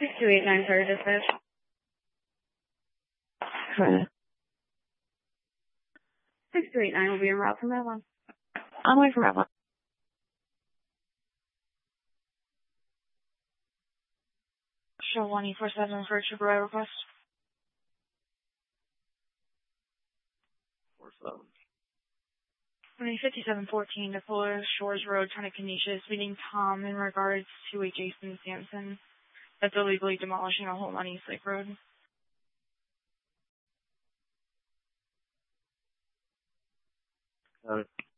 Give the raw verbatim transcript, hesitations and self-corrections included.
six two eight nine, sorry, dispatch. Right. six two eight nine will be en route from that one. I'm away from that one. Show one E four seven for a triple I request. Four seven. twenty fifty-seven fourteen to Fuller Shores Road, Tonnecanesius, meeting Tom in regards to a Jason Sampson that's illegally demolishing a home on East Lake Road. Got it.